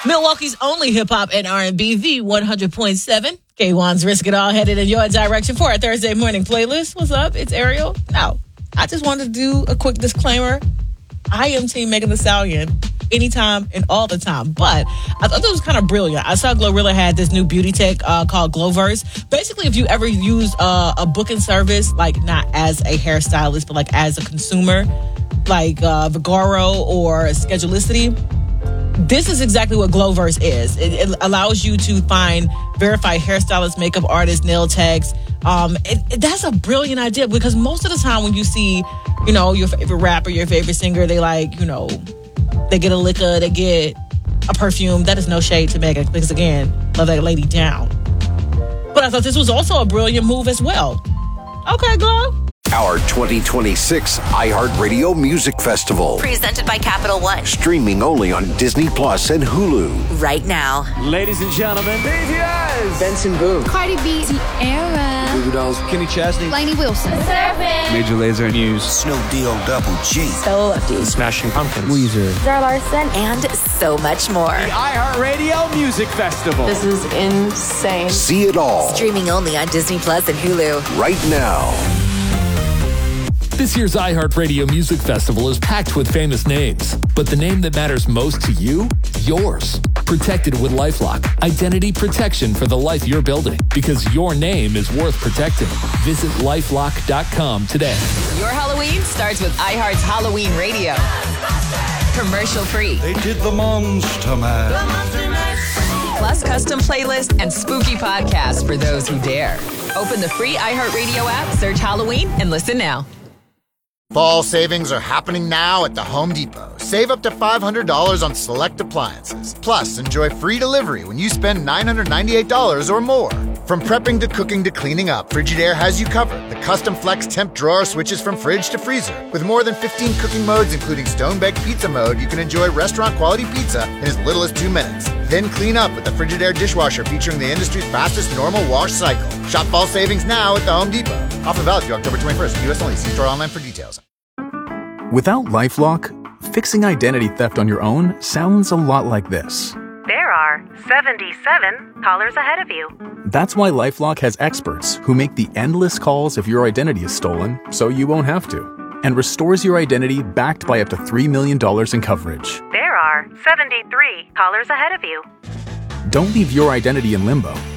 Milwaukee's only hip-hop and R&B, the 100.7. K1's Risk It All headed in your direction for a Thursday morning playlist. What's up? It's Ariel. Now, I just wanted to do a quick disclaimer. I am Team Megan Thee Stallion anytime and all the time. But I thought that was kind of brilliant. I saw Glorilla had this new beauty tech called Glowverse. Basically, if you ever use a booking service, like not as a hairstylist, but like as a consumer, like Vigoro or Schedulicity, this is exactly what Glowverse is. It allows you to find verified hairstylists, makeup artists, nail techs. That's a brilliant idea because most of the time when you see, your favorite rapper, your favorite singer, they they get a liquor, they get a perfume. That is no shade to Megan because, again, love that lady down. But I thought this was also a brilliant move as well. Okay, Glow. Our 2026 iHeartRadio Music Festival. Presented by Capital One. Streaming only on Disney Plus and Hulu. Right now. Ladies and gentlemen, BTS. Benson Boone. Cardi B. Tierra. Goo Goo Dolls. Kenny Chesney. Lainey Wilson. Surfing. Major Lazer News. Snoop Double G. Stella Lefty. Smashing Pumpkins. Weezer. Zara Larson. And so much more. The iHeartRadio Music Festival. This is insane. See it all. Streaming only on Disney Plus and Hulu. Right now. This year's iHeartRadio Music Festival is packed with famous names, but the name that matters most to you? Yours. Protected with LifeLock. Identity protection for the life you're building, because your name is worth protecting. Visit LifeLock.com today. Your Halloween starts with iHeart's Halloween Radio. Commercial free. They did the Monster Mash. Plus custom playlist and spooky podcasts for those who dare. Open the free iHeartRadio app, search Halloween, and listen now. Fall savings are happening now at the Home Depot. Save up to $500 on select appliances. Plus, enjoy free delivery when you spend $998 or more. From prepping to cooking to cleaning up, Frigidaire has you covered. The custom flex temp drawer switches from fridge to freezer. With more than 15 cooking modes, including stone-baked pizza mode, you can enjoy restaurant-quality pizza in as little as 2 minutes. Then clean up with the Frigidaire dishwasher featuring the industry's fastest normal wash cycle. Shop fall savings now at the Home Depot. Offer valid through October 21st. U.S. only. See store online for details. Without LifeLock, fixing identity theft on your own sounds a lot like this. There are 77 callers ahead of you. That's why LifeLock has experts who make the endless calls if your identity is stolen so you won't have to, and restores your identity backed by up to $3 million in coverage. There are 73 callers ahead of you. Don't leave your identity in limbo.